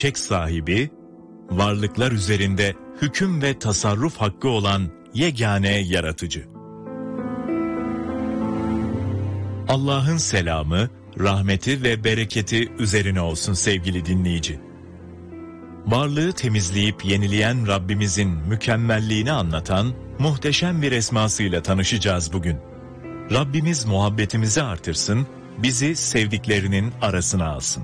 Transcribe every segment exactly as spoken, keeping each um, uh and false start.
gerçek sahibi, varlıklar üzerinde hüküm ve tasarruf hakkı olan yegane yaratıcı. Allah'ın selamı, rahmeti ve bereketi üzerine olsun sevgili dinleyici. Varlığı temizleyip yenileyen Rabbimizin mükemmelliğini anlatan muhteşem bir esmasıyla tanışacağız bugün. Rabbimiz muhabbetimizi artırsın, bizi sevdiklerinin arasına alsın.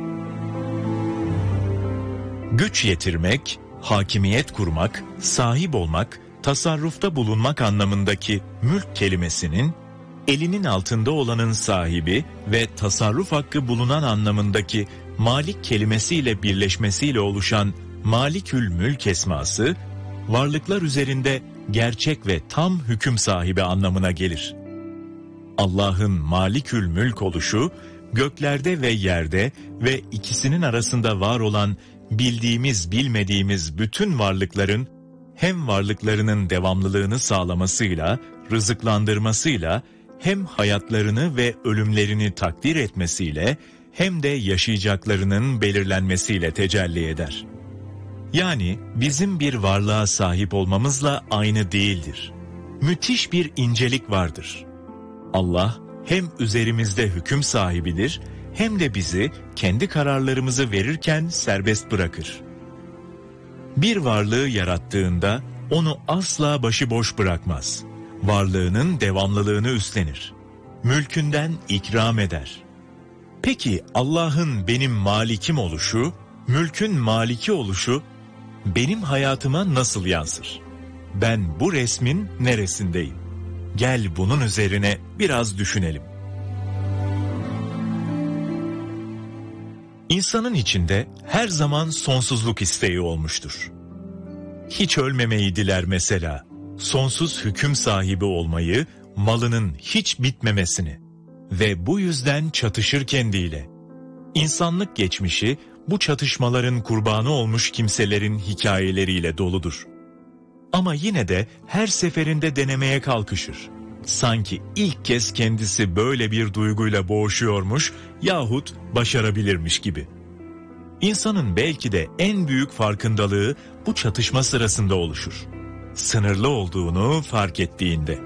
Güç yetirmek, hakimiyet kurmak, sahip olmak, tasarrufta bulunmak anlamındaki mülk kelimesinin, elinin altında olanın sahibi ve tasarruf hakkı bulunan anlamındaki malik kelimesiyle birleşmesiyle oluşan Malikül Mülk esması, varlıklar üzerinde gerçek ve tam hüküm sahibi anlamına gelir. Allah'ın Malikül Mülk oluşu, göklerde ve yerde ve ikisinin arasında var olan bildiğimiz bilmediğimiz bütün varlıkların hem varlıklarının devamlılığını sağlamasıyla, rızıklandırmasıyla, hem hayatlarını ve ölümlerini takdir etmesiyle, hem de yaşayacaklarının belirlenmesiyle tecelli eder. Yani bizim bir varlığa sahip olmamızla aynı değildir. Müthiş bir incelik vardır. Allah hem üzerimizde hüküm sahibidir, hem de bizi kendi kararlarımızı verirken serbest bırakır. Bir varlığı yarattığında onu asla başıboş bırakmaz. Varlığının devamlılığını üstlenir. Mülkünden ikram eder. Peki Allah'ın benim malikim oluşu, mülkün maliki oluşu benim hayatıma nasıl yansır? Ben bu resmin neresindeyim? Gel bunun üzerine biraz düşünelim. İnsanın içinde her zaman sonsuzluk isteği olmuştur. Hiç ölmemeyi diler mesela, sonsuz hüküm sahibi olmayı, malının hiç bitmemesini ve bu yüzden çatışır kendiyle. İnsanlık geçmişi bu çatışmaların kurbanı olmuş kimselerin hikayeleriyle doludur. Ama yine de her seferinde denemeye kalkışır. Sanki ilk kez kendisi böyle bir duyguyla boğuşuyormuş yahut başarabilirmiş gibi. İnsanın belki de en büyük farkındalığı bu çatışma sırasında oluşur. Sınırlı olduğunu fark ettiğinde.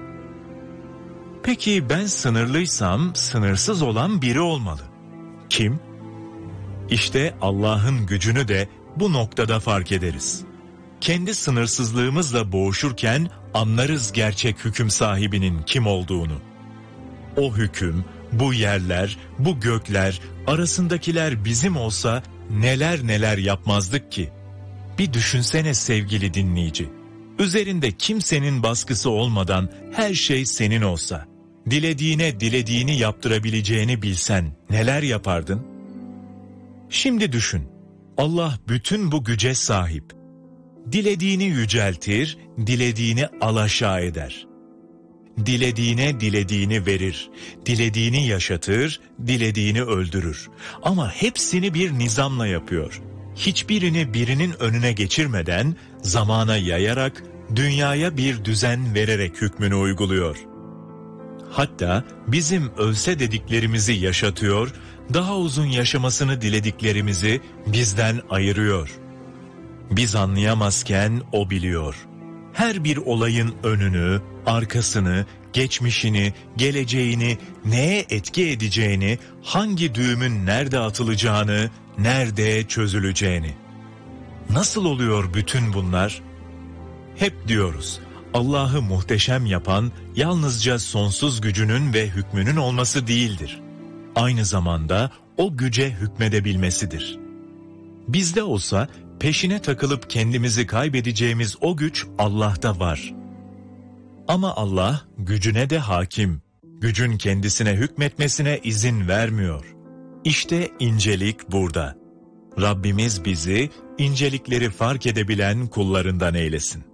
Peki ben sınırlıysam sınırsız olan biri olmalı. Kim? İşte Allah'ın gücünü de bu noktada fark ederiz. Kendi sınırsızlığımızla boğuşurken anlarız gerçek hüküm sahibinin kim olduğunu. O hüküm, bu yerler, bu gökler, arasındakiler bizim olsa neler neler yapmazdık ki? Bir düşünsene sevgili dinleyici. Üzerinde kimsenin baskısı olmadan her şey senin olsa, dilediğine dilediğini yaptırabileceğini bilsen neler yapardın? Şimdi düşün, Allah bütün bu güce sahip. Dilediğini yüceltir, dilediğini alaşağı eder. Dilediğine dilediğini verir, dilediğini yaşatır, dilediğini öldürür. Ama hepsini bir nizamla yapıyor. Hiçbirini birinin önüne geçirmeden, zamana yayarak, dünyaya bir düzen vererek hükmünü uyguluyor. Hatta bizim ölse dediklerimizi yaşatıyor, daha uzun yaşamasını dilediklerimizi bizden ayırıyor. Biz anlayamazken o biliyor. Her bir olayın önünü, arkasını, geçmişini, geleceğini, neye etki edeceğini, hangi düğümün nerede atılacağını, nerede çözüleceğini. Nasıl oluyor bütün bunlar? Hep diyoruz, Allah'ı muhteşem yapan yalnızca sonsuz gücünün ve hükmünün olması değildir. Aynı zamanda o güce hükmedebilmesidir. Bizde olsa peşine takılıp kendimizi kaybedeceğimiz o güç Allah'ta var. Ama Allah gücüne de hakim, gücün kendisine hükmetmesine izin vermiyor. İşte incelik burada. Rabbimiz bizi incelikleri fark edebilen kullarından eylesin.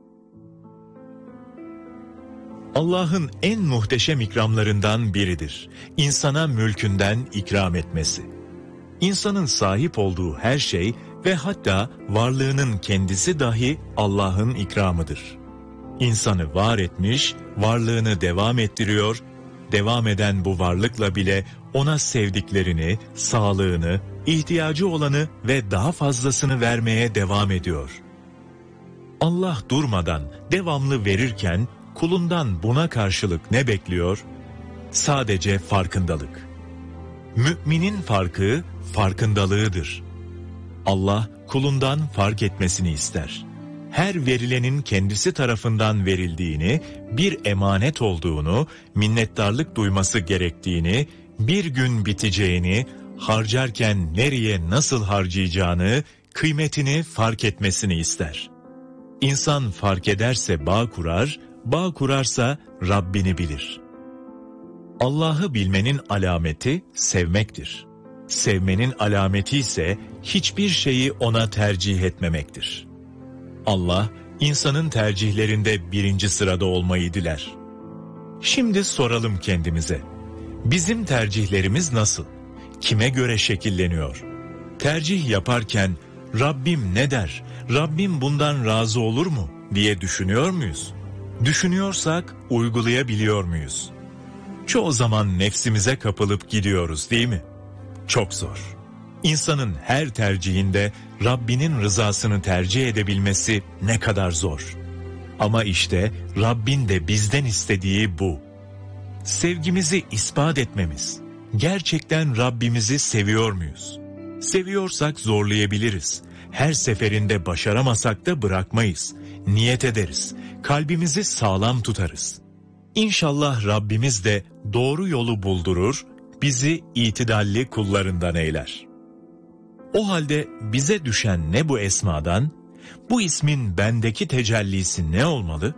Allah'ın en muhteşem ikramlarından biridir. İnsana mülkünden ikram etmesi. İnsanın sahip olduğu her şey ve hatta varlığının kendisi dahi Allah'ın ikramıdır. İnsanı var etmiş, varlığını devam ettiriyor, devam eden bu varlıkla bile ona sevdiklerini, sağlığını, ihtiyacı olanı ve daha fazlasını vermeye devam ediyor. Allah durmadan, devamlı verirken kulundan buna karşılık ne bekliyor? Sadece farkındalık. Müminin farkı, farkındalığıdır. Allah kulundan fark etmesini ister. Her verilenin kendisi tarafından verildiğini, bir emanet olduğunu, minnettarlık duyması gerektiğini, bir gün biteceğini, harcarken nereye nasıl harcayacağını, kıymetini fark etmesini ister. İnsan fark ederse bağ kurar, bağ kurarsa Rabbini bilir. Allah'ı bilmenin alameti sevmektir. Sevmenin alameti ise hiçbir şeyi ona tercih etmemektir. Allah, insanın tercihlerinde birinci sırada olmayı diler. Şimdi soralım kendimize. Bizim tercihlerimiz nasıl? Kime göre şekilleniyor? Tercih yaparken Rabbim ne der, Rabbim bundan razı olur mu diye düşünüyor muyuz? Düşünüyorsak uygulayabiliyor muyuz? Çoğu zaman nefsimize kapılıp gidiyoruz, değil mi? Çok zor. İnsanın her tercihinde Rabbinin rızasını tercih edebilmesi ne kadar zor. Ama işte Rabbin de bizden istediği bu. Sevgimizi ispat etmemiz. Gerçekten Rabbimizi seviyor muyuz? Seviyorsak zorlayabiliriz. Her seferinde başaramasak da bırakmayız. Niyet ederiz. Kalbimizi sağlam tutarız. İnşallah Rabbimiz de doğru yolu buldurur, bizi itidalli kullarından eyler. O halde bize düşen ne bu esmadan, bu ismin bendeki tecellisi ne olmalı?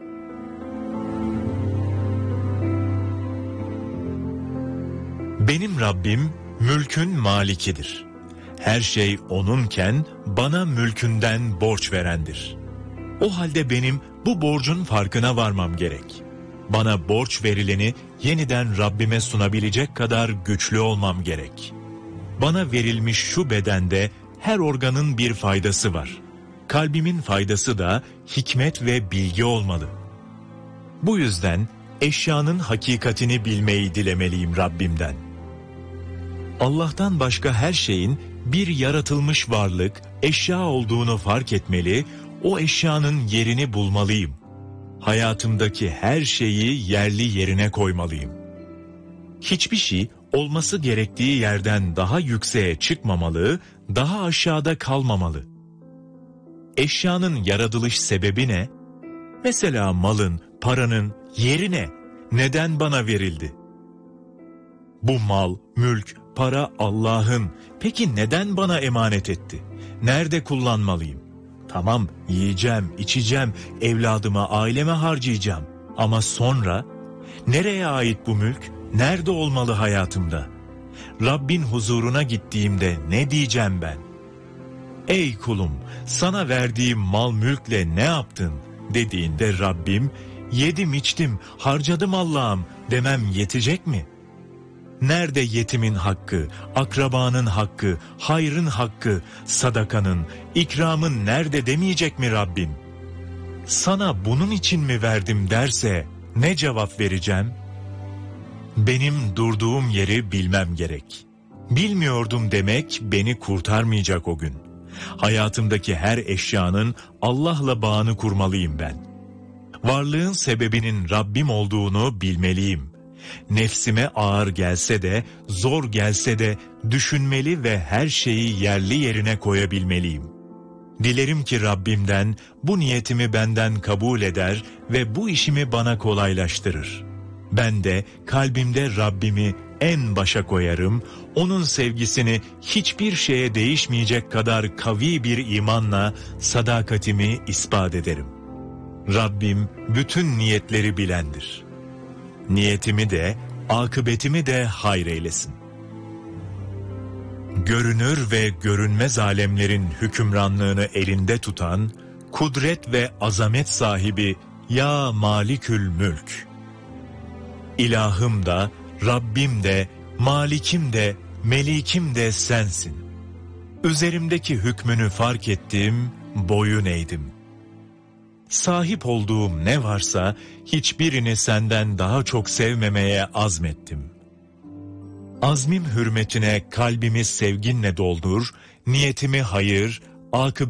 Benim Rabbim mülkün malikidir. Her şey O'nunken bana mülkünden borç verendir. O halde benim bu borcun farkına varmam gerek. Bana borç verileni yeniden Rabbime sunabilecek kadar güçlü olmam gerek. Bana verilmiş şu bedende her organın bir faydası var. Kalbimin faydası da hikmet ve bilgi olmalı. Bu yüzden eşyanın hakikatini bilmeyi dilemeliyim Rabbimden. Allah'tan başka her şeyin bir yaratılmış varlık, eşya olduğunu fark etmeli, o eşyanın yerini bulmalıyım. Hayatımdaki her şeyi yerli yerine koymalıyım. Hiçbir şey olması gerektiği yerden daha yükseğe çıkmamalı, daha aşağıda kalmamalı. Eşyanın yaratılış sebebi ne? Mesela malın, paranın yeri ne? Neden bana verildi? Bu mal, mülk, para Allah'ın. Peki neden bana emanet etti? Nerede kullanmalıyım? Tamam, yiyeceğim, içeceğim, evladıma, aileme harcayacağım. Ama sonra nereye ait bu mülk? Nerede olmalı hayatımda? Rabbin huzuruna gittiğimde ne diyeceğim ben? Ey kulum, sana verdiğim mal mülkle ne yaptın dediğinde Rabbim, yedim içtim, harcadım Allah'ım demem yetecek mi? Nerede yetimin hakkı, akrabanın hakkı, hayrın hakkı, sadakanın, ikramın nerede demeyecek mi Rabbim? Sana bunun için mi verdim derse ne cevap vereceğim? Benim durduğum yeri bilmem gerek. Bilmiyordum demek beni kurtarmayacak o gün. Hayatımdaki her eşyanın Allah'la bağını kurmalıyım ben. Varlığın sebebinin Rabbim olduğunu bilmeliyim. Nefsime ağır gelse de, zor gelse de düşünmeli ve her şeyi yerli yerine koyabilmeliyim. Dilerim ki Rabbimden bu niyetimi benden kabul eder ve bu işimi bana kolaylaştırır. Ben de kalbimde Rabbimi en başa koyarım, onun sevgisini hiçbir şeye değişmeyecek kadar kavi bir imanla sadakatimi ispat ederim. Rabbim bütün niyetleri bilendir. Niyetimi de, akıbetimi de hayır eylesin. Görünür ve görünmez alemlerin hükümranlığını elinde tutan, kudret ve azamet sahibi ya Malikül Mülk. İlahım da, Rabbim de, Malikim de, Melikim de sensin. Üzerimdeki hükmünü fark ettim, boyun eğdim. Sahip olduğum ne varsa hiçbirini senden daha çok sevmemeye azmettim. Azmim hürmetine kalbimi sevginle doldur, niyetimi hayır, akıbet